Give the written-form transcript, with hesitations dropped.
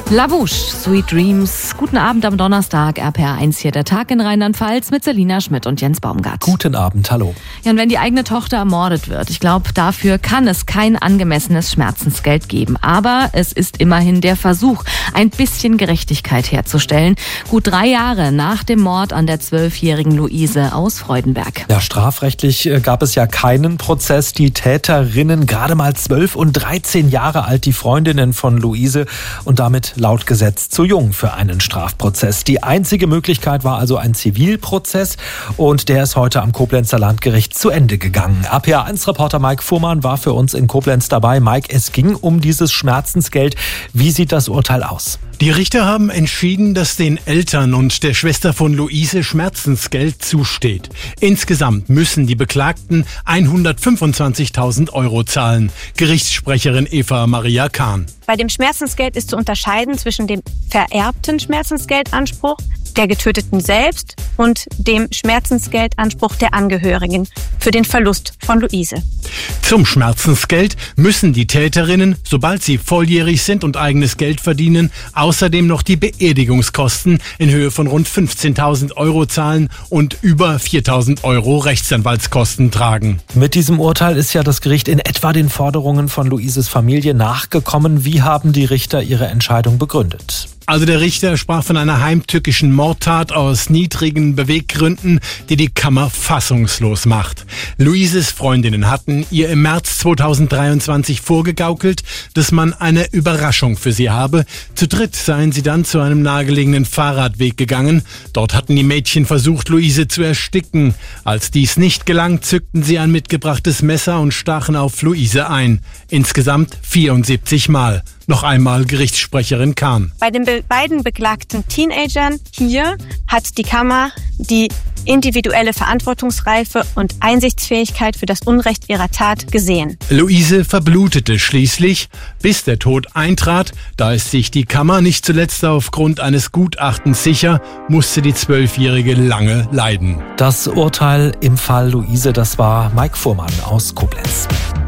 Lavouche, Sweet Dreams. Guten Abend am Donnerstag, RPR1 hier, der Tag in Rheinland-Pfalz mit Selina Schmidt und Jens Baumgart. Guten Abend, hallo. Ja, und wenn die eigene Tochter ermordet wird, ich glaube, dafür kann es kein angemessenes Schmerzensgeld geben. Aber es ist immerhin der Versuch, ein bisschen Gerechtigkeit herzustellen. Gut 3 Jahre nach dem Mord an der 12-jährigen Luise aus Freudenberg. Ja, strafrechtlich gab es ja keinen Prozess. Die Täterinnen, gerade mal 12 und 13 Jahre alt, die Freundinnen von Luise und damit laut Gesetz zu jung für einen Strafprozess. Die einzige Möglichkeit war also ein Zivilprozess und der ist heute am Koblenzer Landgericht zu Ende gegangen. RPR1-Reporter Mike Fuhrmann war für uns in Koblenz dabei. Mike, es ging um dieses Schmerzensgeld. Wie sieht das Urteil aus? Die Richter haben entschieden, dass den Eltern und der Schwester von Luise Schmerzensgeld zusteht. Insgesamt müssen die Beklagten 125.000 Euro zahlen. Gerichtssprecherin Eva Maria Kahn. Bei dem Schmerzensgeld ist zu unterscheiden zwischen dem vererbten Schmerzensgeldanspruch der Getöteten selbst und dem Schmerzensgeldanspruch der Angehörigen für den Verlust von Luise. Zum Schmerzensgeld müssen die Täterinnen, sobald sie volljährig sind und eigenes Geld verdienen, außerdem noch die Beerdigungskosten in Höhe von rund 15.000 Euro zahlen und über 4.000 Euro Rechtsanwaltskosten tragen. Mit diesem Urteil ist ja das Gericht in etwa den Forderungen von Luises Familie nachgekommen. Wie haben die Richter ihre Entscheidung begründet? Also der Richter sprach von einer heimtückischen Mordtat aus niedrigen Beweggründen, die die Kammer fassungslos macht. Luises Freundinnen hatten ihr im März 2023 vorgegaukelt, dass man eine Überraschung für sie habe. Zu dritt seien sie dann zu einem nahegelegenen Fahrradweg gegangen. Dort hatten die Mädchen versucht, Luise zu ersticken. Als dies nicht gelang, zückten sie ein mitgebrachtes Messer und stachen auf Luise ein. Insgesamt 74 Mal. Noch einmal Gerichtssprecherin Kahn. Bei den beiden beklagten Teenagern hier hat die Kammer die individuelle Verantwortungsreife und Einsichtsfähigkeit für das Unrecht ihrer Tat gesehen. Luise verblutete schließlich, bis der Tod eintrat. Da ist sich die Kammer nicht zuletzt aufgrund eines Gutachtens sicher, musste die 12-Jährige lange leiden. Das Urteil im Fall Luise, das war Mike Fuhrmann aus Koblenz.